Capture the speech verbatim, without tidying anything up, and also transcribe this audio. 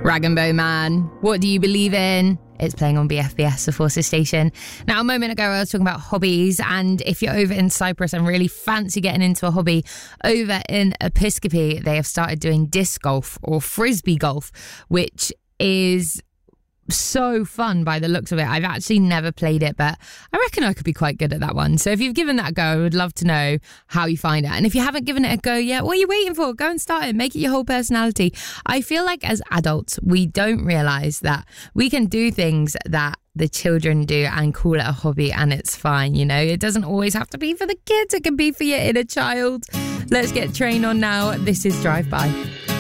Rag and Bone Man, what do you believe in? It's playing on B F B S, the Forces station. Now, a moment ago, I was talking about hobbies, and if you're over in Cyprus and really fancy getting into a hobby, over in Episcopi, they have started doing disc golf or frisbee golf, which is so fun by the looks of it. I've actually never played it, but I reckon I could be quite good at that one. So if you've given that a go, I would love to know how you find it. And if you haven't given it a go yet, what are you waiting for? Go and start it. Make it your whole personality. I feel like as adults, we don't realise that we can do things that the children do and call it a hobby, and it's fine, you know. It doesn't always have to be for the kids. It can be for your inner child. Let's get Train on now. This is Drive By.